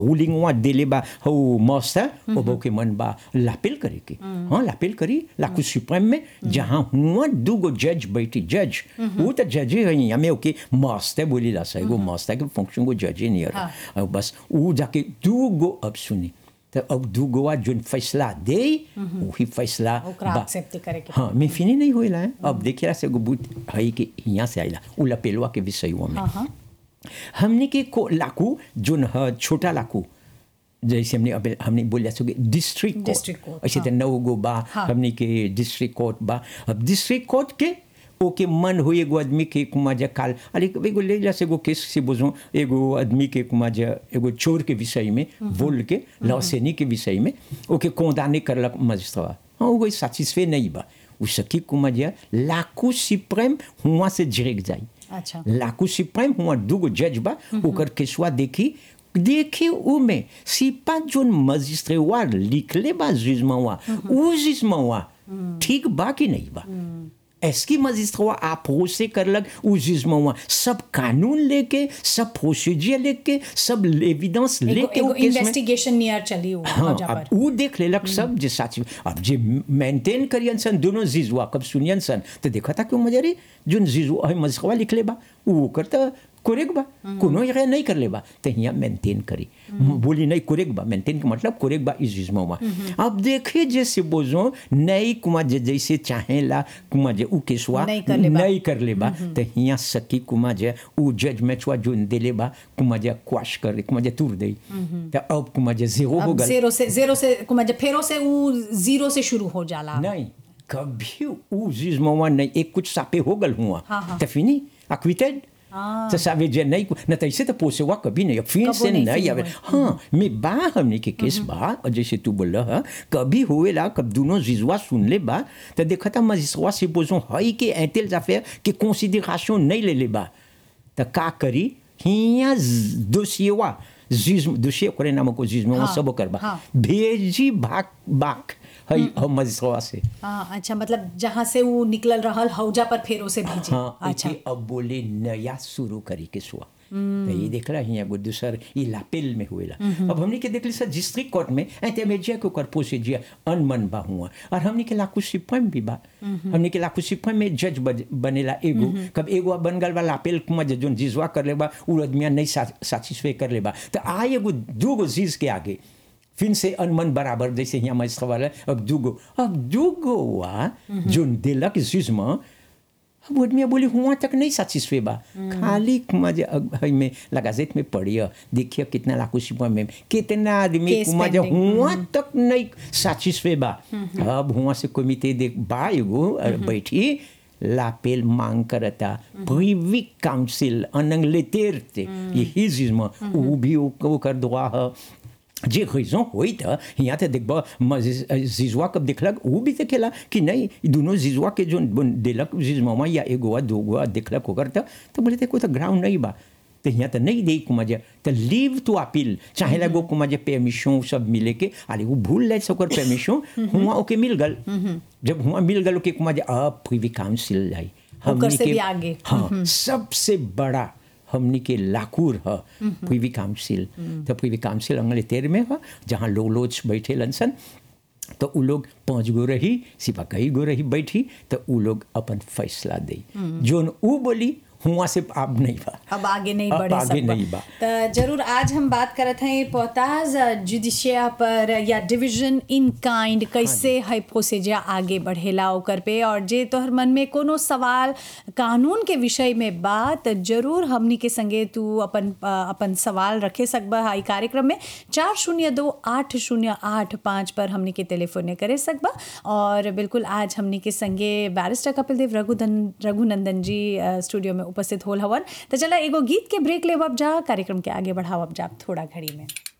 Ruling वहाँ दिले बा हो मस्त ओबो के मन बा लापिल करे के हाँ लापिल करी लाकू सुप्रीम में जहाँ हुआ दूगो जज बैठी जज वो तो जज है हमें ओके मस्त है बोली ला सही वो मस्त है कि फंक्शन को जज ही नहीं है बस वो जाके दूगो अब सुनी तो अब दूगो जो फैसला दे वही फैसला हाँ मैं फिनी नहीं होइला है अब देखिए से बुत है कि यहाँ से आइला उ लपेलवा के विषय में हमने के को लाकू जो छोटा लाकू जैसे हमने बोल सके डिस्ट्रिक्ट कोर्ट ऐसे तो 9 गो बा हमने के डिस्ट्रिक्ट कोर्ट बा अब डिस्ट्रिक्ट कोर्ट के ओके मन हो एगो आदमी के कुमाजा काल अरे एगो ले जा से एगो केस से बोझो एगो आदमी के कुमाजा एगो चोर के विषय में बोल के लौसेनी के विषय में ओके कोंदाने करलक मजिस्ट्रेट हाँ वो सैटिस्फाई नहीं बा उसकी कुमाजा लाकू सुप्रीम हुआ से जिरेक जाई अच्छा लाकू सुप्रीम हुआ दूगो जज बा ओकर केसवा देखी उ में सिपा जोन मजिस्ट्रेट लिखले बा जुजमा उ जुजमा ठीक बा कि नहीं बा एसकी मजिस्ट्रेट अप्रोचे करलक उ जुजमा सब कानून लेके सब प्रोसीजर लेके सब एविडेंस लेके एगो इन्वेस्टिगेशन नियर चली हाँ अब उ देख लेलक सब जे साची अब जे मेंटेन करियन सन दोनों जीजुआ कब सुनियन सन तो देखा था क्यों मजरी जोन जीजुआ है मजिस्ट्रेट लिख ले बा उ करता कोरेक बा कोनो ये नहीं कर ले बा तो यहाँ मेंटेन करी बोली नहीं कोरेक बा मेंटेन का मतलब कोरेक बा इस जिस्म में अब देखे जैसे बोझो नहीं कुमा जैसे चाहेला कुमा जे उ केसवा नहीं कर ले बा तो यहाँ सकी कुमा जे उ जजमेंट वा जो देले बा कुमा जे क्वाश कर कुमा जे तुर दे तो अब कुमा जे जीरो हो गल जीरो से कुमा जे फेरो से उ जीरो से शुरू हो जाला नहीं कभी उ जिस्म में नहीं एक कुछ सापे हो गल हुआ तो फिनी एक्विटेड तो सावे जे नहीं न तो ऐसे तो पोसेवा कभी नहीं फिर से नहीं आवे हाँ मैं बा हमने के केस बा जैसे तू बोल रहा कभी हुएला कब दोनों जिजवा सुन ले बा तो देखा था मजिस्ट्रेट से बोझो हई के ऐतेल जाफे के कंसीडरेशन नहीं ले बा तो का करी हिया दोषियवा दोषिय करे नाम को जिज्म सब करबा भेजी बाक हई हम मजिस्ट्रेट से अच्छा मतलब जहाँ से वो निकल रहा हौजा पर फेरो से भेजी हाँ अच्छा अब बोले नया शुरू करी के सुआ तो ये देख रहा है दूसर ये लापेल में हुएला अब हमने के देख ली सर डिस्ट्रिक्ट कोर्ट में इंटरमीडिएट को कर प्रोसीजर अनमन बा हुआ और हमने के लाकू सुप्रीम भी बा हमने के लाकू सुप्रीम में जज बनेला एगो कब एगो बन गल बा लापेल में जोन जिजवा कर ले बा उ आदमी नहीं सैटिस्फाई कर ले बा तो आ एगो दूगो चीज के आगे फिर से अनमन बराबर जैसे यहाँ मजिस्ट्रेट वाला अब दूगो हुआ जो दिलक जिज्म अब आदमी बोली हुआ तक नहीं सैटिस्फाई बा खाली मजे में लगाजेट में पढ़िए देखिए कितना लाखों सिपा में कितना आदमी मजे हुआ तक नहीं सैटिस्फाई बा अब हुआ से कमिटी देख बा एगो बैठी लापेल मांग करता प्रिवी काउंसिल अनंग लेतेरते यही जिज्म वो भी वो कर दुआ है जे रेजन हुई था यहाँ तो देखबा जिजवा कब देखलक वो भी देखेला कि नहीं दोनों जिजवा के जो दिलक जिजमा या एगो दोगो देखलक होकर तो बोले थे कोई तो ग्राउंड नहीं बा तो यहाँ तो नहीं दे कुमाजे तो लीव टू अपील चाहे लगो कुमाजे परमिशन सब मिले के अरे वो भूल ले सकर परमिशन हुआ ओके मिल गल जब हुआ मिल गल ओके कुमाजे अब प्रिवी काउंसिल लाई हम आगे हाँ सबसे बड़ा हमने के लाकूर है प्रिवी काउंसिल तो प्रिवी काउंसिल अंगले तेर में है जहाँ लोग बैठे लनसन तो उ लोग 5 गो रही सिपा कई गो रही बैठी तो उ लोग अपन फैसला दे जोन उ बोली हुआ से अब नहीं बा अब आगे नहीं बढ़े आगे नहीं बा तो जरूर आज हम बात करते हैं पोताज जुडिशिया पर या डिवीजन इन काइंड कैसे है प्रोसीजर आगे बढ़ेला ओकर पे और जे तोहर मन में कोनो सवाल कानून के विषय में बात जरूर हमनी के संगे तू अपन सवाल रखे सकबा है कार्यक्रम में 402808 पर हमनी के टेलीफोन करे सकबा और बिल्कुल आज हमनी के संगे बैरिस्टर कपिल देव रघुनंदन जी स्टूडियो में उपस्थित होल हवन तो चला एगो गीत के ब्रेक लेवब जा कार्यक्रम के आगे बढ़ावब जा थोड़ा घड़ी में।